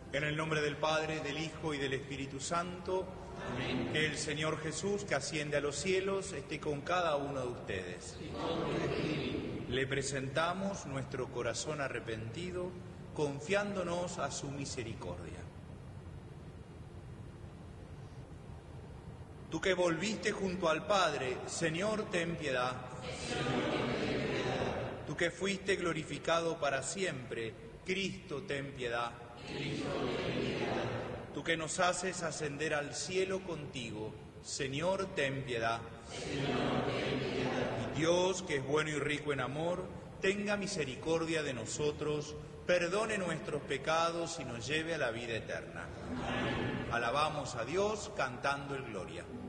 En el nombre del Padre, del Hijo y del Espíritu Santo. Amén. Que el Señor Jesús, que asciende a los cielos, esté con cada uno de ustedes. Le presentamos nuestro corazón arrepentido, confiándonos a su misericordia. Tú que volviste junto al Padre, Señor, ten piedad. Tú que fuiste glorificado para siempre, Cristo, ten piedad. Tú que nos haces ascender al cielo contigo, Señor, ten piedad. Y Dios, que es bueno y rico en amor, tenga misericordia de nosotros, perdone nuestros pecados y nos lleve a la vida eterna. Amén. Alabamos a Dios cantando el Gloria.